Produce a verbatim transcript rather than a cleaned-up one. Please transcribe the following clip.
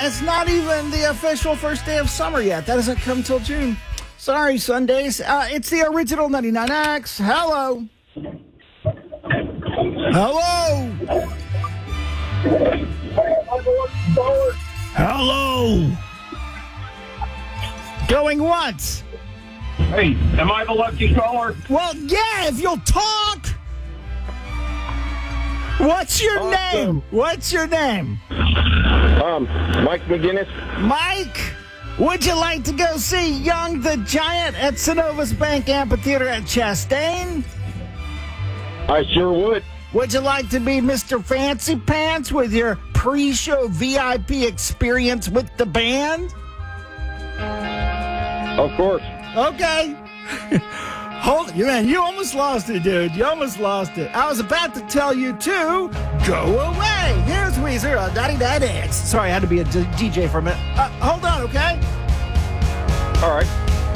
it's not even the official first day of summer yet. That doesn't come till June. Sorry, Sundays. Uh, it's the original ninety-nine X. Hello. Hello. Hello. Going once. Hey, am I the lucky caller? Well, yeah, if you'll talk. What's your Awesome. name? What's your name? Um, Mike McGinnis. Mike, would you like to go see Young the Giant at Synovus Bank Amphitheater at Chastain? I sure would. Would you like to be Mister Fancy Pants with your pre-show V I P experience with the band? Of course. Okay. Hold it. Man, you almost lost it, dude. You almost lost it. I was about to tell you to go away. Here's Weezer on ninety-nine X. Sorry, I had to be a D J for a minute. Uh, hold on, okay? All right.